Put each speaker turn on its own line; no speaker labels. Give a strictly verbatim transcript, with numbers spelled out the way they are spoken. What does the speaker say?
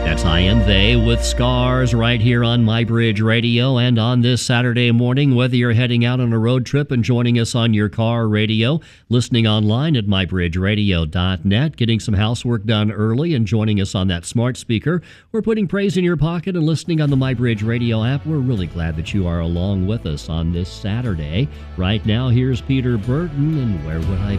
That's I Am They with Scars right here on MyBridge Radio. And on this Saturday morning, whether you're heading out on a road trip and joining us on your car radio, listening online at my bridge radio dot net, getting some housework done early and joining us on that smart speaker, or putting praise in your pocket and listening on the MyBridge Radio app, we're really glad that you are along with us on this Saturday. Right now, here's Peter Burton and Where Would I